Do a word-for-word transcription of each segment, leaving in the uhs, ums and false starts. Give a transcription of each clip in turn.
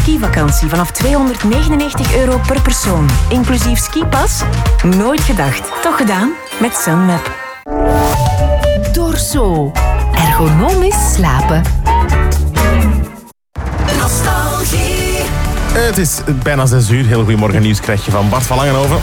skivakantie vanaf tweehonderdnegenennegentig euro per persoon, inclusief skipas? Nooit gedacht. Toch gedaan? Met Sunmap. Dorso. Ergonomisch slapen. Nostalgie. Het is bijna zes uur. Heel goedemorgen, nieuws krijg je van Bart van Langenhoven.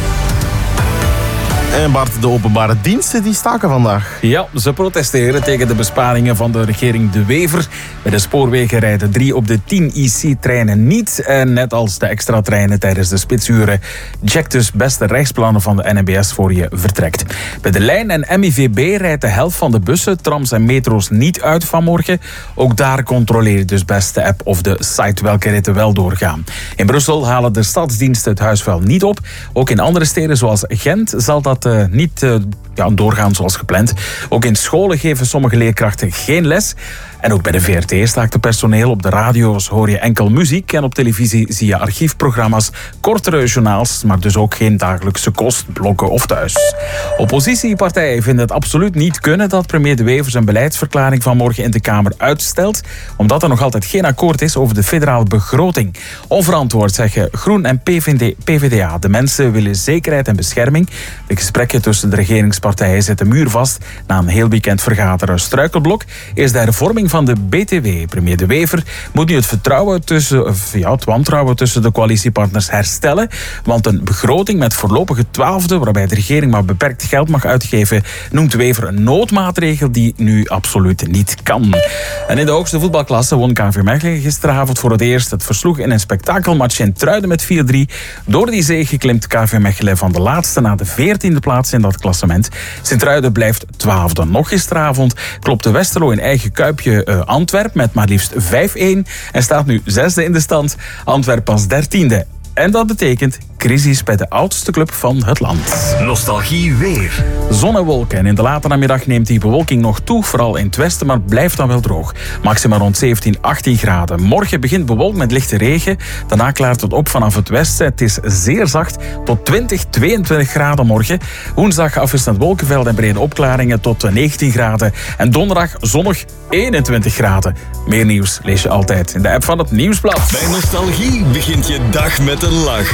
En Bart, de openbare diensten die staken vandaag. Ja, ze protesteren tegen de besparingen van de regering De Wever. Bij de spoorwegen rijden drie op de tien I C-treinen niet. En net als de extra treinen tijdens de spitsuren. Check dus beste rechtsplannen van de N M B S voor je vertrekt. Bij de lijn en M I V B rijdt de helft van de bussen, trams en metro's niet uit vanmorgen. Ook daar controleer je dus best de app of de site welke ritten wel doorgaan. In Brussel halen de stadsdiensten het huisvuil niet op. Ook in andere steden zoals Gent zal dat Uh, niet uh, ja, doorgaan zoals gepland. Ook in scholen geven sommige leerkrachten geen les. En ook bij de V R T staakt het personeel. Op de radio's hoor je enkel muziek en op televisie zie je archiefprogramma's, kortere journaals, maar dus ook geen dagelijkse kost, blokken of thuis. Oppositiepartijen vinden het absoluut niet kunnen dat premier De Wever zijn beleidsverklaring van morgen in de Kamer uitstelt, omdat er nog altijd geen akkoord is over de federale begroting. Onverantwoord zeggen Groen en P V D A. De mensen willen zekerheid en bescherming. De gesprekken tussen de regeringspartijen zitten muurvast na een heel weekend vergaderen. Struikelblok is de hervorming van de B T W. Premier De Wever moet nu het vertrouwen tussen, of ja, het wantrouwen tussen de coalitiepartners herstellen, want een begroting met voorlopige twaalfde, waarbij de regering maar beperkt geld mag uitgeven, noemt De Wever een noodmaatregel die nu absoluut niet kan. En in de hoogste voetbalklasse won K V Mechelen gisteravond voor het eerst. Het versloeg in een spektakelmatch in Truiden met vier drie. Door die zege klimt K V Mechelen van de laatste naar de veertiende plaats in dat klassement. Sint-Truiden blijft twaalfde. Nog gisteravond klopte Westerlo in eigen kuipje uh, Antwerp met maar liefst vijf een en staat nu zesde in de stand. Antwerp pas dertiende. En dat betekent crisis bij de oudste club van het land. Nostalgie weer. Zon en wolken. En in de late namiddag neemt die bewolking nog toe, vooral in het westen, maar blijft dan wel droog. Maximaal rond zeventien, achttien graden. Morgen begint bewolkt met lichte regen. Daarna klaart het op vanaf het westen. Het is zeer zacht tot twintig, tweeëntwintig graden morgen. Woensdag afwisselend wolkenvelden en brede opklaringen tot negentien graden. En donderdag zonnig eenentwintig graden. Meer nieuws lees je altijd in de app van het Nieuwsblad. Bij Nostalgie begint je dag met een lach.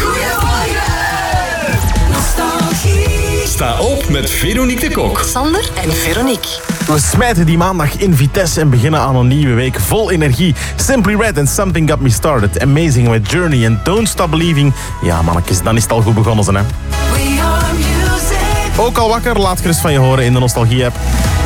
Nostalgie. Sta op met Veronique de Kok. Sander en Veronique. We smijten die maandag in Vitesse en beginnen aan een nieuwe week vol energie. Simply Red and Something Got Me Started. Amazing with Journey and Don't Stop Believing. Ja, mannetjes, dan is het al goed begonnen, hè. We are music. Ook al wakker, laat gerust van je horen in de Nostalgie-app.